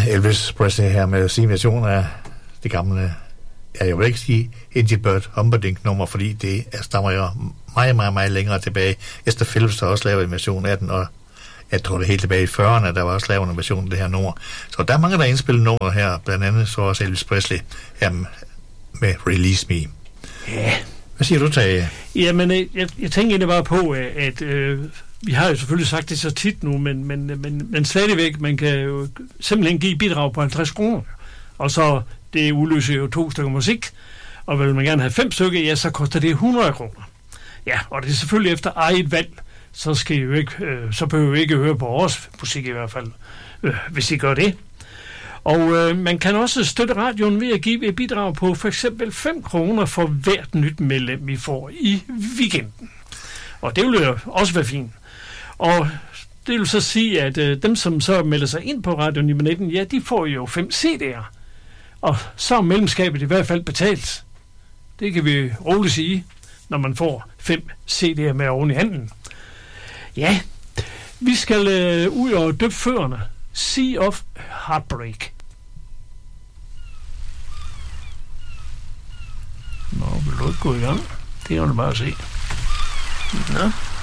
Elvis Presley her med sin version af det gamle, jeg vil ikke sige Indy Bird Humperdinck-nummer, fordi det stammer jo meget, meget, meget længere tilbage. Esther Phillips har også lavet en version af den, og jeg tror det helt tilbage i 40'erne, der var også lavet en version af det her nummer. Så der er mange, der indspiller nummer her, blandt andet så også Elvis Presley her med Release Me. Ja. Hvad siger du, Tage? Jamen, jeg tænker egentlig bare på, at vi har jo selvfølgelig sagt det så tit nu, men stadigvæk, man kan jo simpelthen give bidrag på 50 kroner. Og så, det udløser jo 2 stykker musik, og vil man gerne have 5 stykker, ja, så koster det 100 kroner. Ja, og det er selvfølgelig efter eget valg, så skal I jo ikke, så behøver I ikke høre på vores musik i hvert fald, hvis I gør det. Og man kan også støtte radioen ved at give et bidrag på for eksempel 5 kroner for hvert nyt medlem, vi får i weekenden. Og det vil jo også være fint. Og det vil så sige, at dem, som så melder sig ind på Radio 919, ja, de får jo 5 CD'er. Og så er medlemskabet i hvert fald betalt. Det kan vi roligt sige, når man får 5 CD'er med oven i handen. Ja, vi skal ud og døbe førerne. Sea of Heartbreak. Nå, vil du ikke gå i gang? Det er jo bare at se. Nå.